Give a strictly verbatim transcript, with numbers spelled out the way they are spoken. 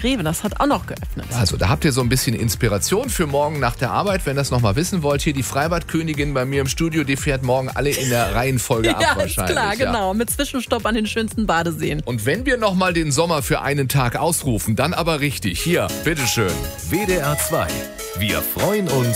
Greve, das hat auch noch geöffnet. Also, da habt ihr so ein bisschen Inspiration für morgen nach der Arbeit, wenn ihr das nochmal wissen wollt. Hier die Freibadkönigin bei mir im Studio, die fährt morgen alle in der Reihenfolge ab ja, wahrscheinlich. Ist klar, ja. genau. Mit Zwischenstopp an den schönsten Badeseen. Und wenn wir nochmal den Sommer für einen Tag ausrufen, dann aber richtig. Hier, bitteschön. W D R zwei. Wir freuen uns